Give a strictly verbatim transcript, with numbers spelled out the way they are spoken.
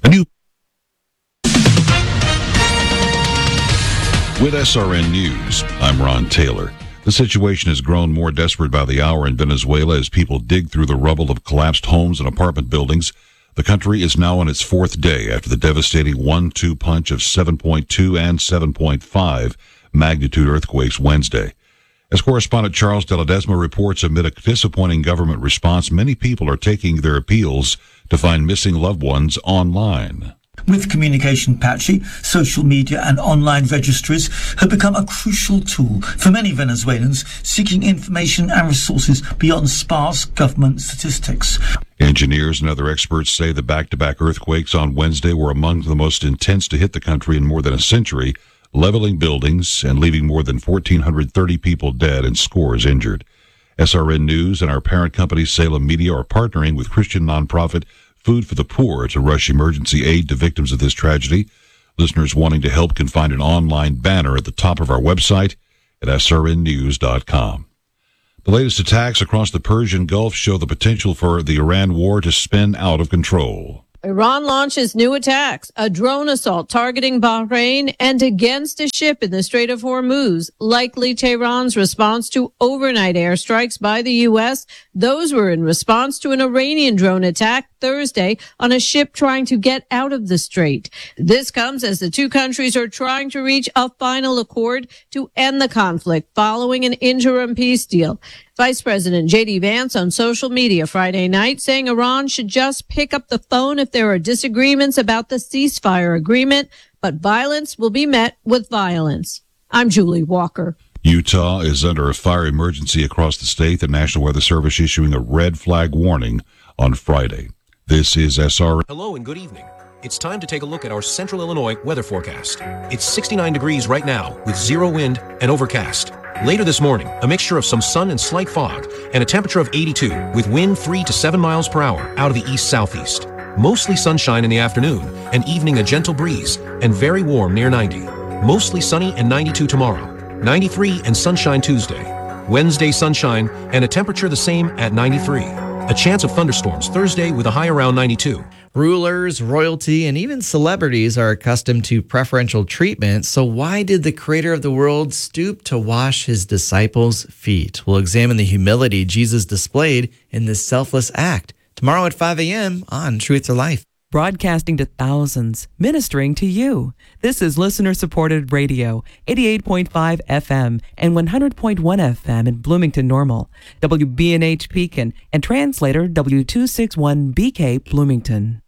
A new With S R N News, I'm Ron Taylor. The situation has grown more desperate by the hour in Venezuela as people dig through the rubble of collapsed homes and apartment buildings. The country is now on its fourth day after the devastating one two punch of seven point two and seven point five magnitude earthquakes Wednesday. As correspondent Charles De Ledesma reports, amid a disappointing government response, many people are taking their appeals to find missing loved ones online. With communication patchy, social media and online registries have become a crucial tool for many Venezuelans seeking information and resources beyond sparse government statistics. Engineers and other experts say the back-to-back earthquakes on Wednesday were among the most intense to hit the country in more than a century, leveling buildings and leaving more than one thousand four hundred thirty people dead and scores injured. S R N News and our parent company Salem Media are partnering with Christian nonprofit Food for the Poor to rush emergency aid to victims of this tragedy. Listeners wanting to help can find an online banner at the top of our website at S R N news dot com. The latest attacks across the Persian Gulf show the potential for the Iran war to spin out of control. Iran launches new attacks, a drone assault targeting Bahrain and against a ship in the Strait of Hormuz, likely Tehran's response to overnight airstrikes by the U S. Those were in response to an Iranian drone attack Thursday on a ship trying to get out of the strait. This comes as the two countries are trying to reach a final accord to end the conflict following an interim peace deal. Vice President J D Vance on social media Friday night saying Iran should just pick up the phone if there are disagreements about the ceasefire agreement, but violence will be met with violence. I'm Julie Walker. Utah is under a fire emergency across the state, the National Weather Service issuing a red flag warning on Friday. This is S R N. Hello and good evening. It's time to take a look at our Central Illinois weather forecast. It's sixty-nine degrees right now with zero wind and overcast. Later this morning, a mixture of some sun and slight fog and a temperature of eighty-two with wind three to seven miles per hour out of the east-southeast. Mostly sunshine in the afternoon and evening a gentle breeze and very warm near ninety. Mostly sunny and ninety-two tomorrow. ninety-three and sunshine Tuesday. Wednesday sunshine and a temperature the same at ninety-three. A chance of thunderstorms Thursday with a high around ninety-two. Rulers, royalty, and even celebrities are accustomed to preferential treatment, so why did the creator of the world stoop to wash his disciples' feet? We'll examine the humility Jesus displayed in this selfless act tomorrow at five a.m. on Truth or Life. Broadcasting to thousands, ministering to you. This is listener-supported radio, eighty-eight point five F M and one hundred point one F M in Bloomington Normal, W B N H Pekin, and translator W two sixty-one B K Bloomington.